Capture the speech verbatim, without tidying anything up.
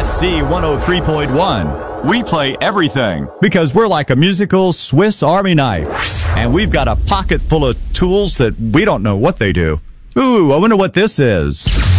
S C one oh three point one. We play everything because we're like a musical Swiss Army knife. And we've got a pocket full of tools that we don't know what they do. Ooh, I wonder what this is.